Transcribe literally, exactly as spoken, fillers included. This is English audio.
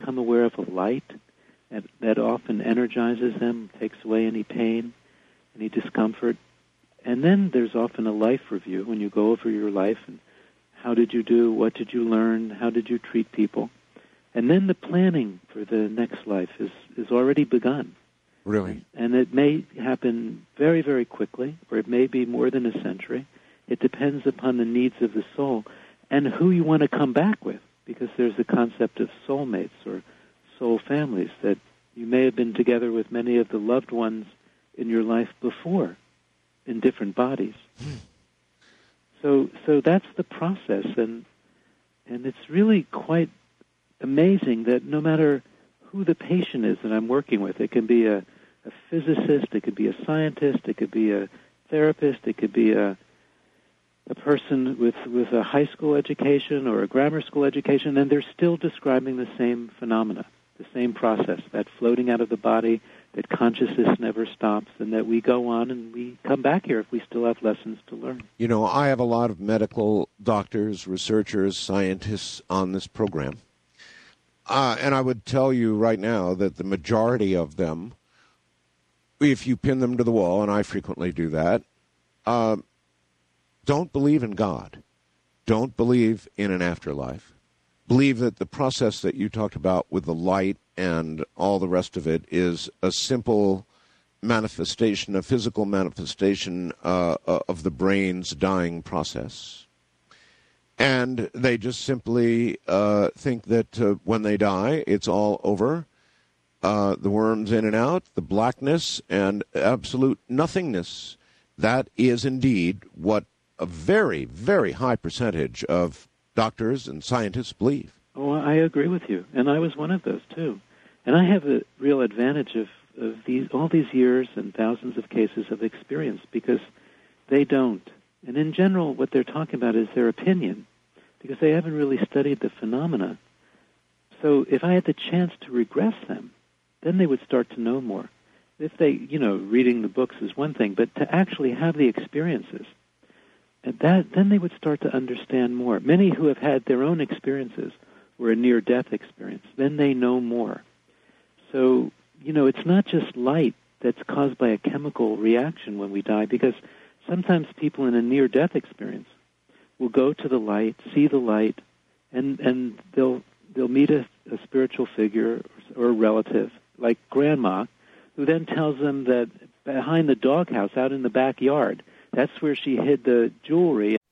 become aware of a light that, that often energizes them, takes away any pain, any discomfort. And then there's often a life review when you go over your life and how did you do, what did you learn, how did you treat people. And then the planning for the next life is, is already begun. Really? And it may happen very, very quickly, or it may be more than a century. It depends upon the needs of the soul and who you want to come back with, because there's the concept of soulmates or soul families, that you may have been together with many of the loved ones in your life before in different bodies. So so that's the process, and and it's really quite amazing that no matter who the patient is that I'm working with, it can be a, a physicist, it could be a scientist, it could be a therapist, it could be a a person with, with a high school education or a grammar school education, and they're still describing the same phenomena, the same process, that floating out of the body, that consciousness never stops, and that we go on and we come back here if we still have lessons to learn. You know, I have a lot of medical doctors, researchers, scientists on this program. Uh, and I would tell you right now that the majority of them, if you pin them to the wall, and I frequently do that, uh, don't believe in God, don't believe in an afterlife, believe that the process that you talked about with the light and all the rest of it is a simple manifestation, a physical manifestation uh, of the brain's dying process. And they just simply uh, think that uh, when they die, it's all over. Uh, the worms in and out, the blackness, and absolute nothingness. That is indeed what a very, very high percentage of doctors and scientists believe. Oh, I agree with you, and I was one of those too. And I have a real advantage of, of these all these years and thousands of cases of experience, because they don't. And in general, what they're talking about is their opinion, because they haven't really studied the phenomena. So if I had the chance to regress them, then they would start to know more. If they, you know, reading the books is one thing, but to actually have the experiences, and that, then they would start to understand more. Many who have had their own experiences or a near-death experience, then they know more. So, you know, it's not just light that's caused by a chemical reaction when we die, because sometimes people in a near-death experience will go to the light, see the light, and, and they'll they'll meet a, a spiritual figure or a relative, like Grandma, who then tells them that behind the doghouse out in the backyard, that's where she hid the jewelry